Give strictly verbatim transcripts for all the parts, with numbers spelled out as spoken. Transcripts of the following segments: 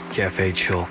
Cafe Chill.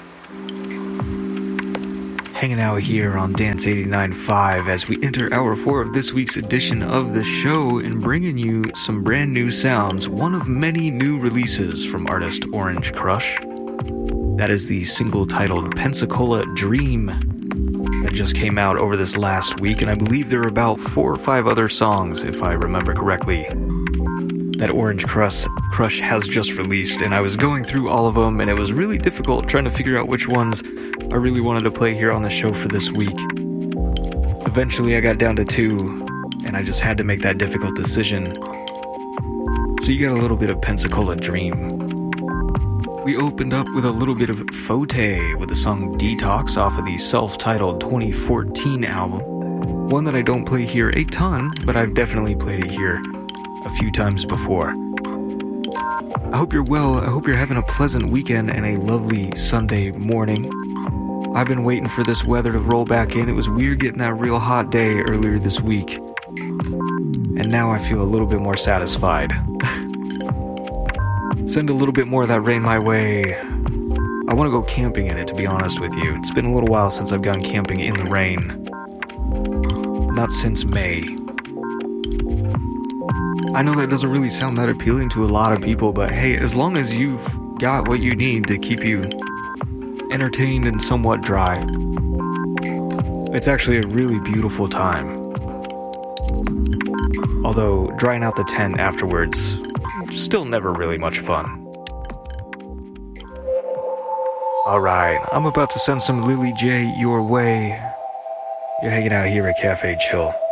Hanging out here on Dance eighty-nine point five as we enter hour four of this week's edition of the show and bringing you some brand new sounds, one of many new releases from artist Orange Crush. That is the single titled Pensacola Dream that just came out over this last week, and I believe there are about four or five other songs, if I remember correctly, that Orange Crush, Crush has just released, and I was going through all of them, and it was really difficult trying to figure out which ones I really wanted to play here on the show for this week. Eventually I got down to two, and I just had to make that difficult decision. So you got a little bit of Pensacola Dream. We opened up with a little bit of Fote with the song Detox off of the self-titled twenty fourteen album. One that I don't play here a ton, but I've definitely played it here a few times before. I hope you're well. I hope you're having a pleasant weekend and a lovely Sunday morning. I've been waiting for this weather to roll back in. It was weird getting that real hot day earlier this week. And now I feel a little bit more satisfied. Send a little bit more of that rain my way. I want to go camping in it, to be honest with you. It's been a little while since I've gone camping in the rain. Not since May. I know that doesn't really sound that appealing to a lot of people, but hey, as long as you've got what you need to keep you entertained and somewhat dry, it's actually a really beautiful time. Although drying out the tent afterwards, still never really much fun. Alright, I'm about to send some Lily J your way. You're hanging out here at Cafe Chill.